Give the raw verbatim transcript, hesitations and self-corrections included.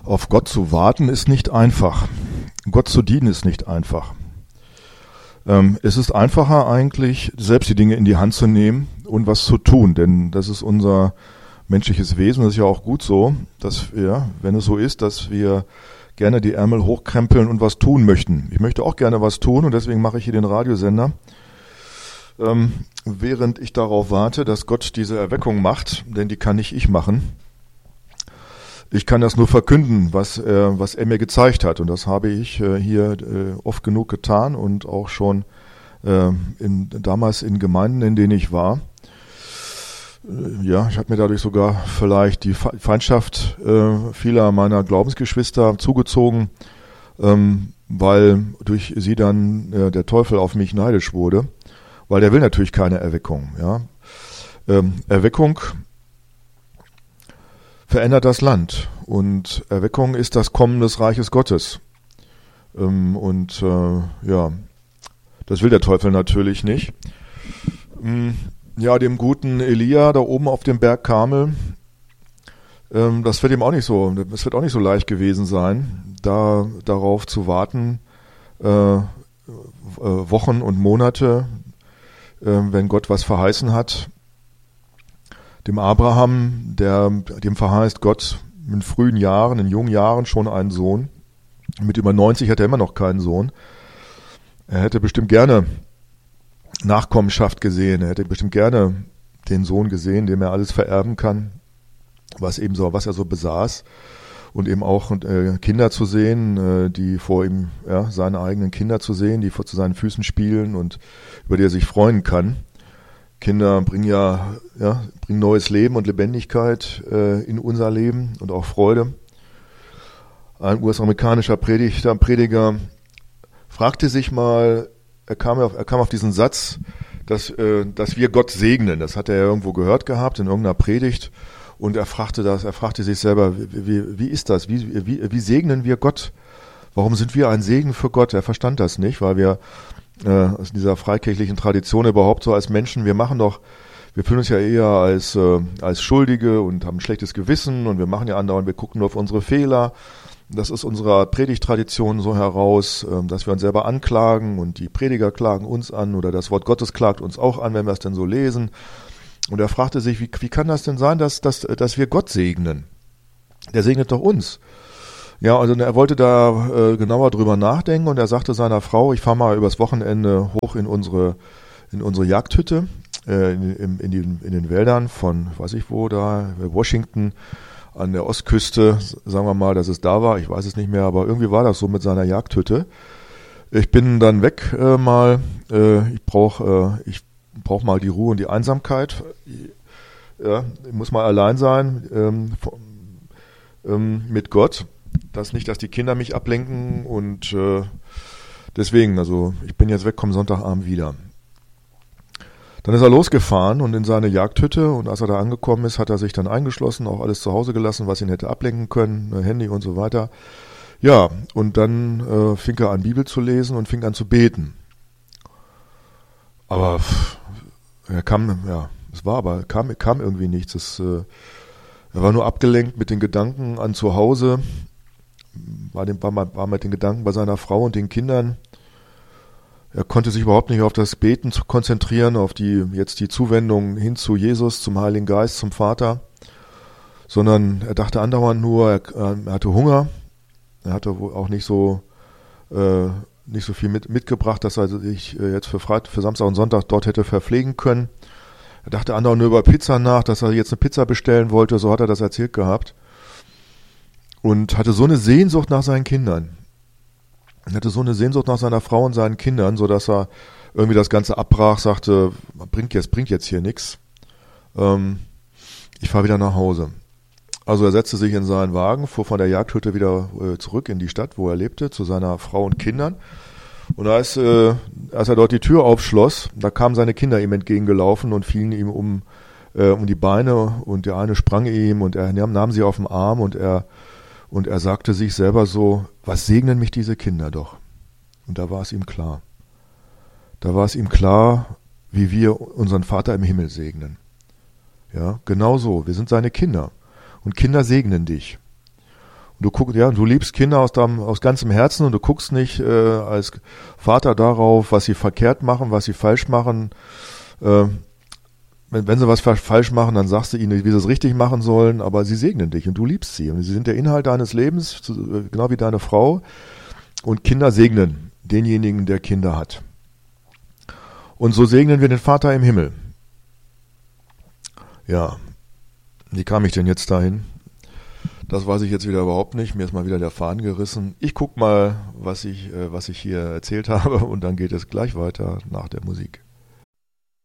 Auf Gott zu warten ist nicht einfach. Gott zu dienen ist nicht einfach. Ähm, es ist einfacher eigentlich, selbst die Dinge in die Hand zu nehmen und was zu tun, denn das ist unser menschliches Wesen. Das ist ja auch gut so, dass wir, wenn es so ist, dass wir gerne die Ärmel hochkrempeln und was tun möchten. Ich möchte auch gerne was tun und deswegen mache ich hier den Radiosender. Ähm, während ich darauf warte, dass Gott diese Erweckung macht, denn die kann nicht ich machen. Ich kann das nur verkünden, was, äh, was er mir gezeigt hat. Und das habe ich äh, hier äh, oft genug getan und auch schon äh, in, damals in Gemeinden, in denen ich war. Äh, ja, ich habe mir dadurch sogar vielleicht die Feindschaft äh, vieler meiner Glaubensgeschwister zugezogen, ähm, weil durch sie dann äh, der Teufel auf mich neidisch wurde. Weil der will natürlich keine Erweckung. Ja? Ähm, Erweckung verändert das Land und Erweckung ist das Kommen des Reiches Gottes. Ähm, und äh, ja, das will der Teufel natürlich nicht. Ähm, ja, dem guten Elia da oben auf dem Berg Karmel, ähm, das wird ihm auch nicht so, das wird auch nicht so leicht gewesen sein, da darauf zu warten, äh, äh, Wochen und Monate, äh, wenn Gott was verheißen hat. Dem Abraham, der, dem verheißt Gott in frühen Jahren, in jungen Jahren schon einen Sohn. Mit über neunzig hat er immer noch keinen Sohn. Er hätte bestimmt gerne Nachkommenschaft gesehen. Er hätte bestimmt gerne den Sohn gesehen, dem er alles vererben kann, was eben so, was er so besaß. Und eben auch äh, Kinder zu sehen, äh, die vor ihm, ja, seine eigenen Kinder zu sehen, die vor zu seinen Füßen spielen und über die er sich freuen kann. Kinder bringen ja, ja, bringen neues Leben und Lebendigkeit äh, in unser Leben und auch Freude. Ein U S-amerikanischer Prediger, Prediger fragte sich mal, er kam auf, er kam auf diesen Satz, dass, äh, dass wir Gott segnen. Das hat er ja irgendwo gehört gehabt in irgendeiner Predigt und er fragte das, er fragte sich selber, wie, wie, wie ist das? Wie, wie, wie segnen wir Gott? Warum sind wir ein Segen für Gott? Er verstand das nicht, weil wir aus dieser freikirchlichen Tradition überhaupt so als Menschen, wir machen doch, wir fühlen uns ja eher als äh, als Schuldige und haben ein schlechtes Gewissen und wir machen ja andauernd, wir gucken nur auf unsere Fehler. Das ist unserer Predigttradition so heraus, äh, dass wir uns selber anklagen und die Prediger klagen uns an oder das Wort Gottes klagt uns auch an, wenn wir es denn so lesen. Und er fragte sich, wie, wie kann das denn sein, dass, dass, dass wir Gott segnen? Der segnet doch uns. Ja, also er wollte da äh, genauer drüber nachdenken und er sagte seiner Frau, ich fahre mal übers Wochenende hoch in unsere in unsere Jagdhütte äh, in, in, in, den, in den Wäldern von, weiß ich wo, da Washington an der Ostküste, sagen wir mal, dass es da war, ich weiß es nicht mehr, aber irgendwie war das so mit seiner Jagdhütte. Ich bin dann weg äh, mal, äh, ich brauche äh, ich brauche mal die Ruhe und die Einsamkeit, ja, ich muss mal allein sein ähm, ähm, mit Gott. Das nicht, dass die Kinder mich ablenken und äh, deswegen, also ich bin jetzt weg, komme Sonntagabend wieder. Dann ist er losgefahren und in seine Jagdhütte und als er da angekommen ist, hat er sich dann eingeschlossen, auch alles zu Hause gelassen, was ihn hätte ablenken können, Handy und so weiter. Ja, und dann äh, fing er an, Bibel zu lesen und fing an zu beten. Aber pff, er kam, ja, es war aber, kam, kam irgendwie nichts. Es, äh, er war nur abgelenkt mit den Gedanken an zu Hause. War, dem, war, war mit den Gedanken bei seiner Frau und den Kindern. Er konnte sich überhaupt nicht auf das Beten konzentrieren, auf die jetzt die Zuwendung hin zu Jesus, zum Heiligen Geist, zum Vater, sondern er dachte andauernd nur, er, er hatte Hunger, er hatte auch nicht so äh, nicht so viel mit, mitgebracht, dass er sich jetzt für Freitag, für Samstag und Sonntag dort hätte verpflegen können. Er dachte andauernd nur über Pizza nach, dass er jetzt eine Pizza bestellen wollte, so hat er das erzählt gehabt. Und hatte so eine Sehnsucht nach seinen Kindern. Er hatte so eine Sehnsucht nach seiner Frau und seinen Kindern, so dass er irgendwie das Ganze abbrach, sagte, bringt jetzt, bringt jetzt hier nichts. Ähm, ich fahre wieder nach Hause. Also er setzte sich in seinen Wagen, fuhr von der Jagdhütte wieder äh, zurück in die Stadt, wo er lebte, zu seiner Frau und Kindern. Und als, äh, als er dort die Tür aufschloss, da kamen seine Kinder ihm entgegengelaufen und fielen ihm um, äh, um die Beine und der eine sprang ihm und er nahm, nahm sie auf den Arm und er Und er sagte sich selber so, was segnen mich diese Kinder doch? Und da war es ihm klar. Da war es ihm klar, wie wir unseren Vater im Himmel segnen. Ja, genau so. Wir sind seine Kinder. Und Kinder segnen dich. Du guckst, ja, du liebst Kinder aus deinem, aus ganzem Herzen und du guckst nicht äh, als Vater darauf, was sie verkehrt machen, was sie falsch machen. Äh, wenn, wenn sie was falsch machen, dann sagst du ihnen, wie sie es richtig machen sollen, aber sie segnen dich und du liebst sie. Und sie sind der Inhalt deines Lebens, genau wie deine Frau. Und Kinder segnen denjenigen, der Kinder hat. Und so segnen wir den Vater im Himmel. Ja, wie kam ich denn jetzt dahin? Das weiß ich jetzt wieder überhaupt nicht. Mir ist mal wieder der Faden gerissen. Ich guck mal, was ich, was ich hier erzählt habe und dann geht es gleich weiter nach der Musik.